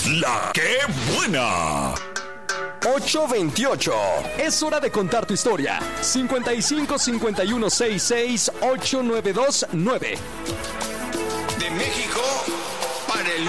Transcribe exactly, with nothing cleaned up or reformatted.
La que buena. ocho veintiocho. Es hora de contar tu historia. cincuenta y cinco cincuenta y uno sesenta y seis ocho nueve dos nueve. De México